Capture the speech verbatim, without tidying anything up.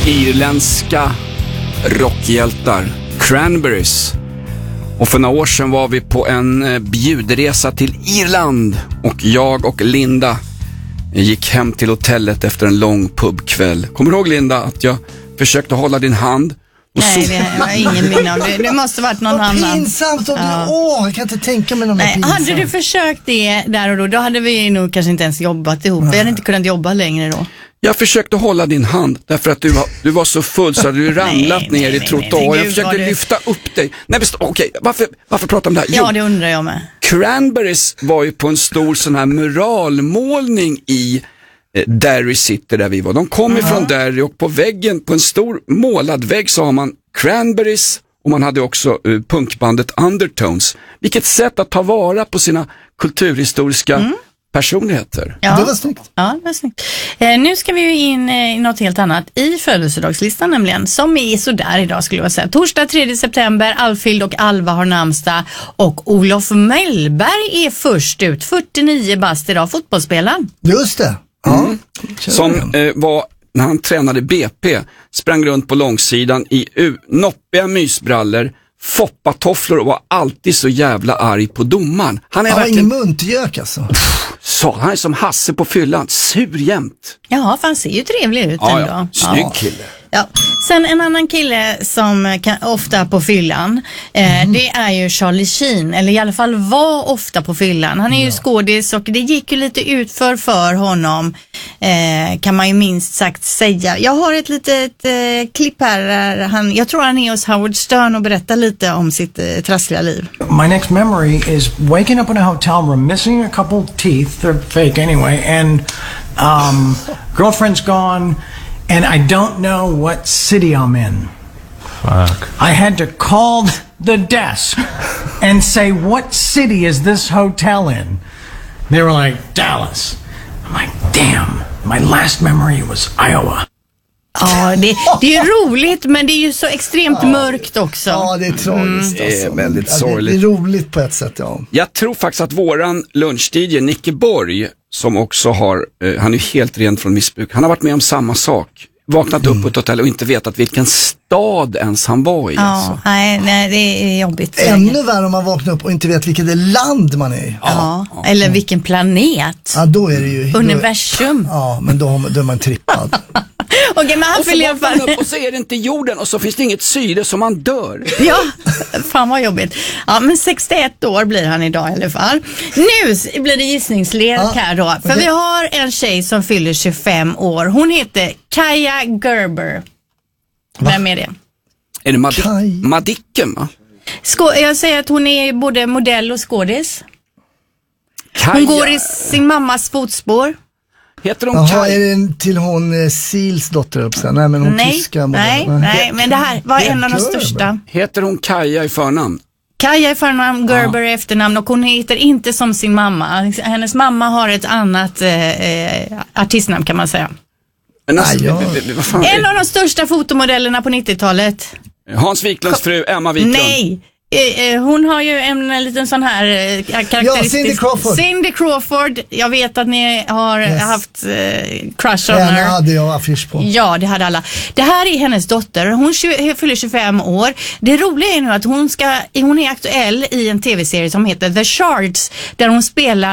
Irländska rockhjältar, Cranberries. Och för några år sedan var vi på en bjudresa till Irland och jag och Linda gick hem till hotellet efter en lång pubkväll. Kommer du ihåg, Linda, att jag försökte hålla din hand? Nej, så... det var ingen minne av det. Det måste varit någon vad annan. Pinsamt. Och ja. Åh, jag kan inte tänka mig någon. Nej, hade du försökt det där och då, då hade vi nog kanske inte ens jobbat ihop. Nej. Vi hade inte kunnat jobba längre då. Jag försökte hålla din hand därför att du var, du var så full så hade du ramlat nej, ner nej, i trottoaren. Jag försökte lyfta du... upp dig. Nej, okej, okay, varför, varför pratar om det här? Jo, ja, det undrar jag med. Cranberries var ju på en stor sån här muralmålning i eh, Derry City där vi var. De kom uh-huh. ifrån Derry och på väggen, på en stor målad vägg så har man Cranberries och man hade också eh, punkbandet Undertones. Vilket sätt att ta vara på sina kulturhistoriska mm. personligheter. Ja. Det var snyggt. Ja, det var snyggt. Eh, nu ska vi ju in eh, i något helt annat i födelsedagslistan nämligen, som är sådär idag skulle jag säga. Torsdag tredje september, Alfhild och Alva har namnsdag och Olof Mellberg är först ut, fyrtionio bast idag, fotbollsspelaren. Just det. Ja. Mm. Som eh, var, när han tränade B P, sprang runt på långsidan i u- noppiga mysbrallor, foppatofflor och var alltid så jävla arg på domaren. Han är ja, verkligen... ingen muntgök alltså. Så, han är som Hasse på fyllan, sur jämt. Ja, för han ser ju trevlig ut ja, ändå. Ja, snygg ja. kille. Ja. Sen en annan kille som kan, ofta på fyllan, eh, mm. det är ju Charlie Sheen, eller i alla fall var ofta på fyllan. Han är ja. ju skådis och det gick ju lite utför för honom, eh, kan man ju minst sagt säga. Jag har ett litet eh, klipp här, där han, jag tror han är hos Howard Stern och berättar lite om sitt eh, trassliga liv. My next memory is waking up in a hotel room, missing a couple teeth, they're fake anyway, and um, girlfriend's gone. And I don't know what city I'm in. Fuck. I had to call the desk and say, what city is this hotel in? They were like, Dallas. I'm like, damn, my last memory was Iowa. Ja, det, det är roligt, men det är ju så extremt ja, mörkt också. Ja, det är tragiskt. Mm. Alltså. Det är väldigt sorgligt. Det är roligt på ett sätt, ja. Jag tror faktiskt att våran lunch-D J, Nicke Borg, som också har, eh, han är helt ren från missbruk. Han har varit med om samma sak. Vaknat mm. upp på ett hotell och inte vetat vilken stad ens han var i. Ja, alltså. nej, nej, det är jobbigt. Ännu värre om man vaknar upp och inte vet vilket land man är i. Ja, ja. Eller vilken planet. Ja, då är det ju... Universum. Då, ja, men då, då är man trippad. Okej, men han och så vill i alla fall... upp och så är det inte jorden och så finns det inget syre så man dör. Ja, fan vad jobbigt. Ja, men sextioett år blir han idag i alla fall. Nu blir det gissningslek ja, här då. För okay. vi har en tjej som fyller tjugofem år. Hon heter Kaja Gerber. Va? Vem är det? Är det Madi- Madicken, va? Skå- jag säger att hon är både modell och skådis. Kaja. Hon går i sin mammas fotspår. Heter hon Jaha, Kaj? är det till hon eh, Sils dotter upp sen? Nej, men hon nej, tyska nej, nej, nej, men det här var en av de största. Heter hon Kaja i förnamn? Kaja i förnamn, Gerber i efternamn, och hon heter inte som sin mamma. Hennes mamma har ett annat eh, artistnamn kan man säga. Men alltså, nej, ja. v- v- vad fan en av de största fotomodellerna på nittiotalet. Hans Wiklunds fru, Emma Wiklund. Nej. Hon har ju en liten sån här karaktäristisk... Ja, Cindy Crawford. Cindy Crawford. Jag vet att ni har yes. haft uh, crush on her. her. Ja, hade jag affisch på. Ja, det hade alla. Det här är hennes dotter. Hon tjugo, fyller tjugofem år. Det roliga är nu att hon, ska, hon är aktuell i en tv-serie som heter The Shards, där hon spelar